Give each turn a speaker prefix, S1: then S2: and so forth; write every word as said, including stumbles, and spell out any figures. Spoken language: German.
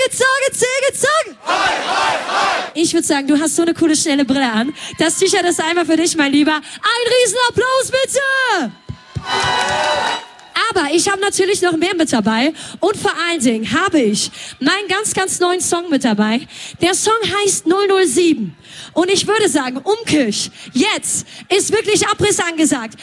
S1: zige, zige, zige. Ich würde sagen, du hast so eine coole, schnelle Brille an. Das T-Shirt ist einmal für dich, mein Lieber. Ein Riesenapplaus, bitte! Aber ich habe natürlich noch mehr mit dabei. Und vor allen Dingen habe ich meinen ganz, ganz neuen Song mit dabei. Der Song heißt null null sieben. Und ich würde sagen, Umkirch, jetzt ist wirklich Abriss angesagt.